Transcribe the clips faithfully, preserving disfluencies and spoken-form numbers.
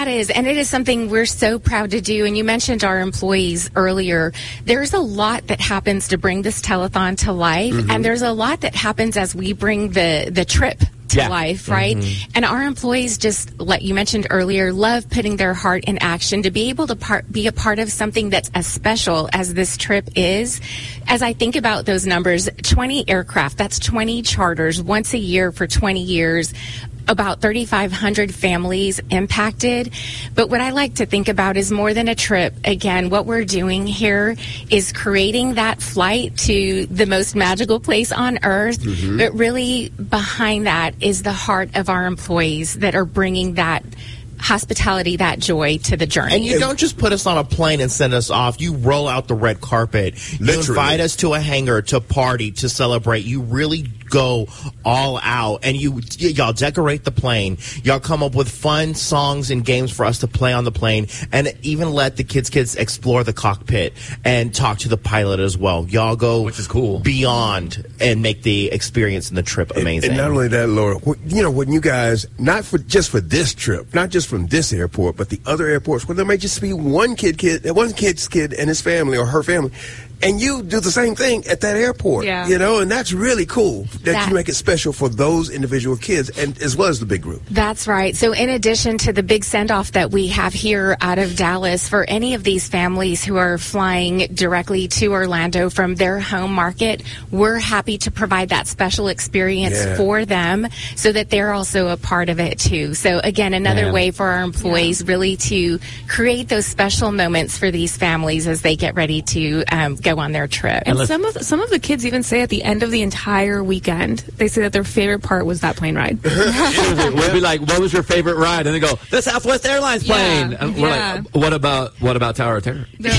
is, and it is something we're so proud to do. And you mentioned our employees earlier. There's a lot that happens to bring this telethon to life, mm-hmm. and there's a lot that happens as we bring the, the trip to yeah. life, right? Mm-hmm. And our employees just, like you mentioned earlier, love putting their heart in action to be able to part, be a part of something that's as special as this trip is. As I think about those numbers, twenty aircraft, that's twenty charters once a year for twenty years. About thirty-five hundred families impacted. But what I like to think about is more than a trip. Again, what we're doing here is creating that flight to the most magical place on earth. Mm-hmm. But really behind that is the heart of our employees that are bringing that hospitality, that joy to the journey. And you don't just put us on a plane and send us off. You roll out the red carpet. Literally. You invite us to a hangar to party, to celebrate. You really go all out, and you y'all decorate the plane. Y'all come up with fun songs and games for us to play on the plane, and even let the kids kids explore the cockpit and talk to the pilot as well. Y'all go, which is cool, beyond and make the experience and the trip amazing. And, and not only that, Laura, you know, when you guys, not for just for this trip, not just from this airport, but the other airports where there may just be one kid, kid, one kid's kid and his family or her family, and you do the same thing at that airport, yeah. you know, and that's really cool that, that you make it special for those individual kids and as well as the big group. That's right. So in addition to the big send-off that we have here out of Dallas, for any of these families who are flying directly to Orlando from their home market, we're happy to provide that special experience yeah. for them so that they're also a part of it too. So again, another Man. way for our employees yeah. really to create those special moments for these families as they get ready to um, go on their trip. And some of the, some of the kids even say at the end of the entire weekend, they say that their favorite part was that plane ride. We'll be like, "What was your favorite ride?" And they go, "The Southwest Airlines plane." Yeah. And we're yeah. like, "What about what about Tower of Terror?" No,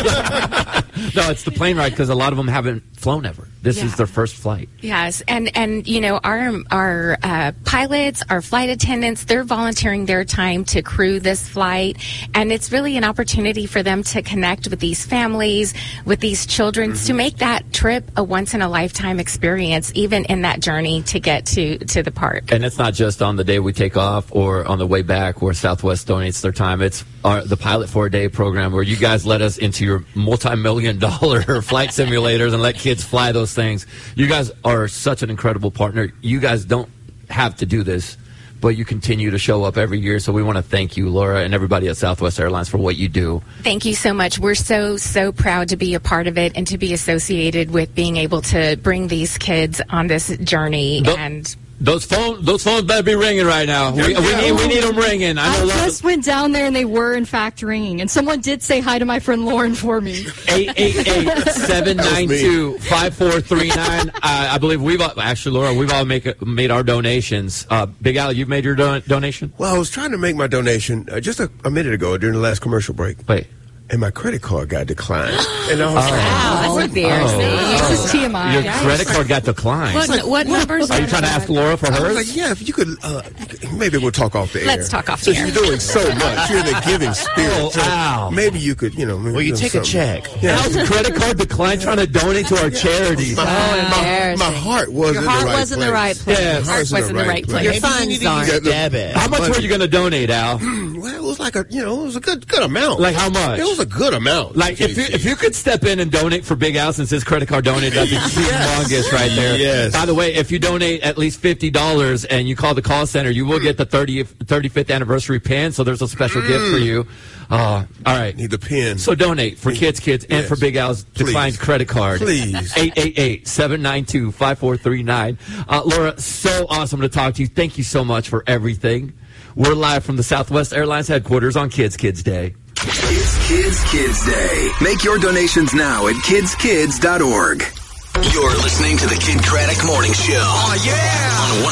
no. No, it's the plane ride because a lot of them haven't flown ever. This yeah. is their first flight. Yes, and and you know our our uh, pilots, our flight attendants, they're volunteering their time to crew this flight, and it's really an opportunity for them to connect with these families, with these children, mm-hmm. to make that trip a once in a lifetime experience, even in that journey to get to to the park. And it's not just on the day we take off or on the way back where Southwest donates their time. It's our, the Pilot for a Day program where you guys let us into your multi-million dollar flight simulators and let kids fly those things. You guys are such an incredible partner. You guys don't have to do this, but you continue to show up every year. So we want to thank you, Laura, and everybody at Southwest Airlines for what you do. Thank you so much. We're so, so proud to be a part of it and to be associated with being able to bring these kids on this journey. The- and Those phone, those phones better be ringing right now. We, we need, we need them ringing. I, know I just went down there and they were in fact ringing. And someone did say hi to my friend Lauren for me. eight eight eight, seven nine two, five four three nine. Uh, I believe we've all, actually, Laura, we've all make, made our donations. Uh, Big Al, you've made your don- donation? Well, I was trying to make my donation uh, just a, a minute ago during the last commercial break. Wait. And my credit card got declined. And I was oh. like, wow, that's embarrassing. Oh. This is T M I. Your credit card got declined. What, like, what numbers? Are you trying to ask Laura for I was hers? like, yeah, if you could, uh, maybe we'll talk off the air. Let's talk off the Since air. you're doing so much, you're the giving spirit. Oh, so Al. maybe you could, you know. Well, you take something. a check. Yeah. Al's credit card declined trying to donate to our charities. My, my, my heart was Your in heart the right was in place. the right place. Yeah. My heart was was in the right place. Your Maybe funds you need to aren't. use debit. How much were you going to donate, Al? Well, it was like a, you know, it was a good, good amount. Like how much? It was a good amount. Like if you if you could step in and donate for Big Al since his credit card donated, that'd be humongous right there. Yes. By the way, if you donate at least fifty dollars and you call the call center, you will get the thirtieth, thirty-fifth anniversary pin. So there's a special mm. gift for you. Uh, all right. Need the pin. So donate for Kids Kids and yes. for Big Al's declined Please. credit card. Please. eight eight eight, seven nine two, five four three nine. Uh, Laura, so awesome to talk to you. Thank you so much for everything. We're live from the Southwest Airlines headquarters on Kids Kids Day. It's Kids Kids Day. Make your donations now at kids kids dot org. You're listening to the Kid Craddock Morning Show. Oh, yeah! On